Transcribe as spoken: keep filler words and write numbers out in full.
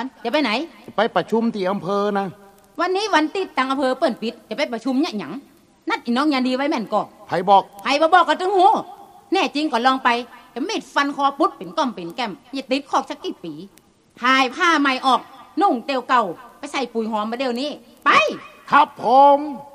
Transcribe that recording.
อนจะไปไหนไปประชุมที่อำเภอนะวันนี้วันติดตังอำเภอเปิ่นปิดจะไปประชุมเนี่ยหยังนัดอีน้องยาดีไว้แม่นก่อไผบอกไผบ่บอกก็ตึงหูแน่จริงก็ลองไปจะมีดฟันคอปุ๊ดเป็นก้อมเป็นแก้มอย่าติดคอกสักกี่ปีทายผ้าใหม่ออกนุ่งเตียวเก่าไปใส่ปุ๋ยหอมมาเดี๋ยวนี้ไปครับผม